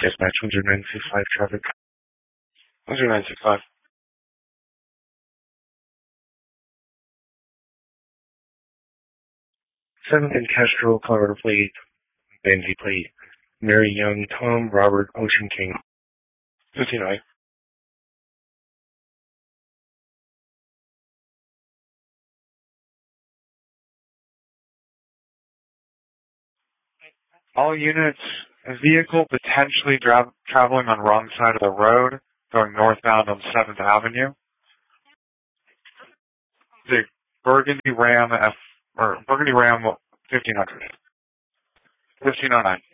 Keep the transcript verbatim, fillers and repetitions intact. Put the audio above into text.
Dispatch one zero nine six five traffic. one zero nine six five. seventh and Castro, Colorado plate, Benzie plate, Mary Young, Tom, Robert, Ocean King. fifty-nine. All units, a vehicle potentially dra- traveling on wrong side of the road, going northbound on seventh Avenue. The Burgundy Ram F, or Burgundy Ram fifteen hundred. fifteen oh nine.